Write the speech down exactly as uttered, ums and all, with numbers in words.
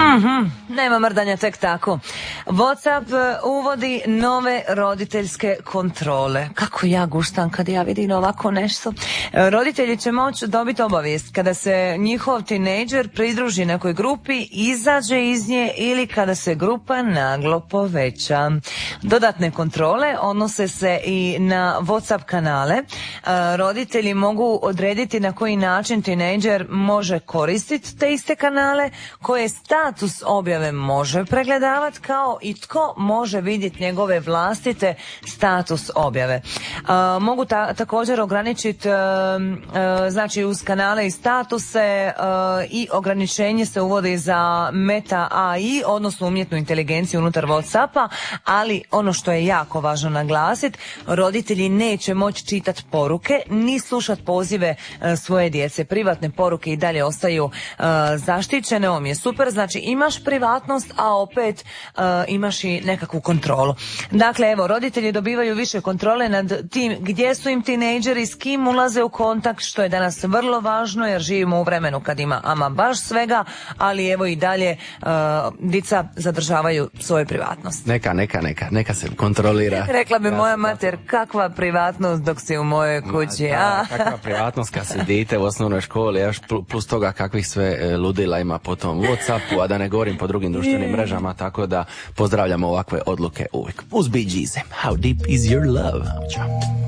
Mm-hmm. Nema mrdanja tek tako. WhatsApp uvodi nove roditeljske kontrole. Kako ja guštam kad ja vidim ovako nešto. Roditelji će moći dobiti obavijest kada se njihov tinejdžer pridruži nekoj grupi, izađe iz nje ili kada se grupa naglo poveća. Dodatne kontrole odnose se i na WhatsApp kanale. Roditelji mogu odrediti na koji način tinejdžer može koristiti te iste kanale, koje status objave može pregledavati, kao i tko može vidjeti njegove vlastite status objave. Uh, mogu ta, također ograničiti uh, uh, znači uz kanale i statuse uh, i ograničenje se uvodi za Meta A I, odnosno umjetnu inteligenciju unutar WhatsAppa, ali ono što je jako važno naglasiti, roditelji neće moći čitati poruke ni slušati pozive uh, svoje djece. Privatne poruke i dalje ostaju uh, zaštićene. Ovo mi je super, znači imaš privatnost, a opet uh, imaš i nekakvu kontrolu. Dakle, evo, roditelji dobivaju više kontrole nad tim gdje su im tinejdžeri, s kim ulaze u kontakt, što je danas vrlo važno jer živimo u vremenu kad ima ama baš svega, ali evo i dalje uh, dica zadržavaju svoju privatnost. Neka, neka, neka, neka se kontrolira. Rekla bi ja moja mater, kakva privatnost dok si u mojoj kući. Da, kakva privatnost kad si dite u osnovnoj školi, još plus toga kakvih sve ludila ima po tom WhatsAppu, a da ne govorim po drugim društvenim mrežama, tako da pozdravljamo ovakve odluke uvijek. Uz Bee Gees, How Deep Is Your Love? Ćao.